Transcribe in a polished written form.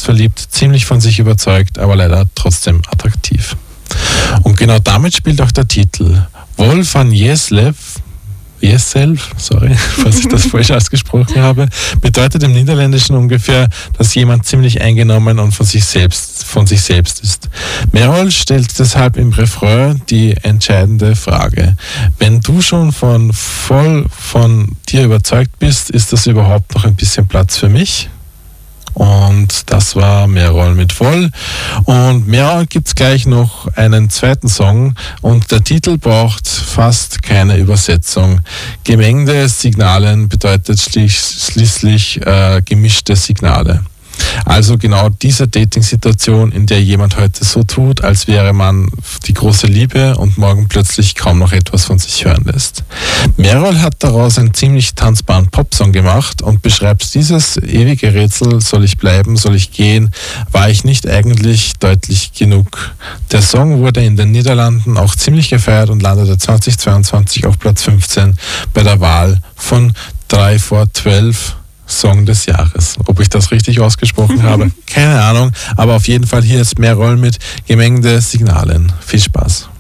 selbstverliebt, ziemlich von sich überzeugt, aber leider trotzdem attraktiv. Und genau damit spielt auch der Titel. Vol van Jezelf, falls ich das falsch ausgesprochen habe, bedeutet im Niederländischen ungefähr, dass jemand ziemlich eingenommen und von sich selbst ist. Merol stellt deshalb im Refrain die entscheidende Frage. Wenn du schon voll von dir überzeugt bist, ist das überhaupt noch ein bisschen Platz für mich? Und das war Merol mit Vol. Und Merol gibt es gleich noch einen zweiten Song und der Titel braucht fast keine Übersetzung. Gemengde Signalen bedeutet schließlich gemischte Signale. Also genau diese Dating-Situation, in der jemand heute so tut, als wäre man die große Liebe und morgen plötzlich kaum noch etwas von sich hören lässt. Merol hat daraus einen ziemlich tanzbaren Popsong gemacht und beschreibt dieses ewige Rätsel, soll ich bleiben, soll ich gehen, war ich nicht eigentlich deutlich genug. Der Song wurde in den Niederlanden auch ziemlich gefeiert und landete 2022 auf Platz 15 bei der Wahl von 3 vor 12 Song des Jahres. Ob ich das richtig ausgesprochen habe, keine Ahnung, aber auf jeden Fall hier ist Merol mit Gemengde Signalen. Viel Spaß.